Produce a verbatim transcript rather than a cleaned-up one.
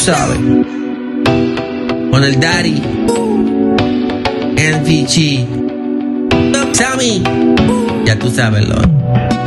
sabes. Con el Daddy, N V G, Sammy, ya tú sabes, Lord.